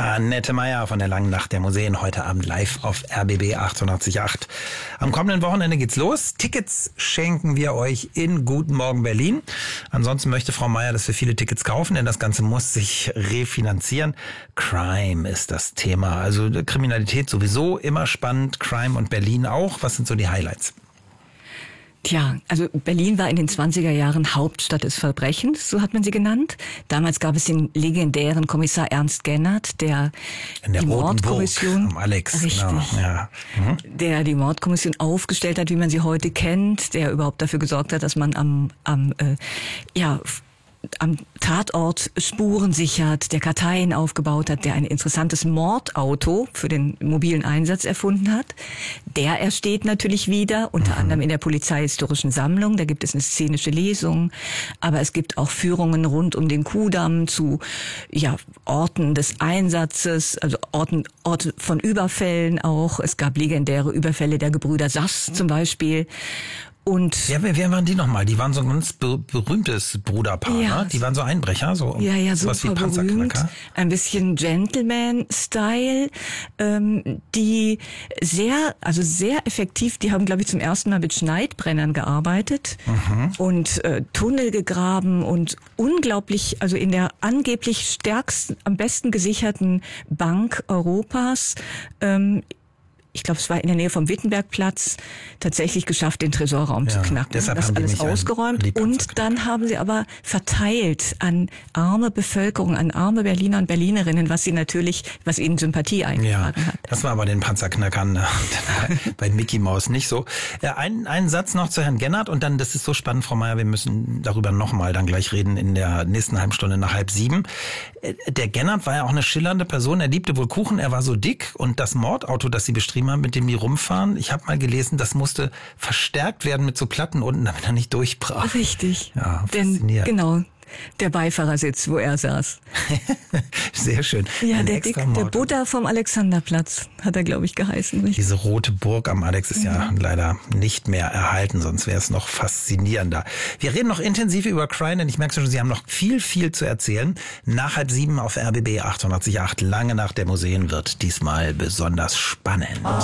Annette Meyer von der Langen Nacht der Museen, heute Abend live auf RBB 88.8. Am kommenden Wochenende geht's los. Tickets schenken wir euch in Guten Morgen Berlin. Ansonsten möchte Frau Meyer, dass wir viele Tickets kaufen, denn das Ganze muss sich refinanzieren. Crime ist das Thema. Also Kriminalität sowieso immer spannend, Crime und Berlin auch. Was sind so die Highlights? Tja, also Berlin war in den 20er Jahren Hauptstadt des Verbrechens, so hat man sie genannt. Damals gab es den legendären Kommissar Ernst Gennert, der in der die Roten Mordkommission, Burg, Alex, richtig, genau, ja. Der die Mordkommission aufgestellt hat, wie man sie heute kennt, der überhaupt dafür gesorgt hat, dass man am Tatort Spuren sichert, der Karteien aufgebaut hat, der ein interessantes Mordauto für den mobilen Einsatz erfunden hat. Der ersteht natürlich wieder, unter anderem in der Polizeihistorischen Sammlung. Da gibt es eine szenische Lesung, aber es gibt auch Führungen rund um den Kuhdamm zu Orten des Einsatzes, also Orte von Überfällen auch. Es gab legendäre Überfälle der Gebrüder Sass zum Beispiel. Und wer waren die nochmal? Die waren so ein ganz berühmtes Bruderpaar, ne? Die waren so Einbrecher, so sowas wie Panzerknacker. Ein bisschen Gentleman-Style, die sehr effektiv, die haben, glaube ich, zum ersten Mal mit Schneidbrennern gearbeitet und Tunnel gegraben und unglaublich, also in der angeblich stärksten, am besten gesicherten Bank Europas, ich glaube, es war in der Nähe vom Wittenbergplatz, tatsächlich geschafft, den Tresorraum zu knacken. Deshalb das haben alles ausgeräumt und dann haben sie aber verteilt an arme Bevölkerung, an arme Berliner und Berlinerinnen, was ihnen Sympathie eingetragen hat. Das war aber den Panzerknackern bei Mickey Mouse nicht so. Einen Satz noch zu Herrn Gennert und dann, das ist so spannend, Frau Meyer, wir müssen darüber nochmal dann gleich reden in der nächsten halben Stunde nach 6:30. Der Gennert war ja auch eine schillernde Person, er liebte wohl Kuchen, er war so dick und das Mordauto, das sie bestrieben haben, mit dem die rumfahren, ich habe mal gelesen, das musste verstärkt werden mit so Platten unten, damit er nicht durchbrach. Richtig. Ja, faszinierend. Genau. Der Beifahrersitz, wo er saß. Sehr schön. Ja, der Buddha vom Alexanderplatz hat er, glaube ich, geheißen. Richtig? Diese Rote Burg am Alex ist ja leider nicht mehr erhalten, sonst wäre es noch faszinierender. Wir reden noch intensiv über Crime, denn ich merke schon, Sie haben noch viel zu erzählen. Nach 6:30 auf RBB 88.8, lange nach der Museen, wird diesmal besonders spannend.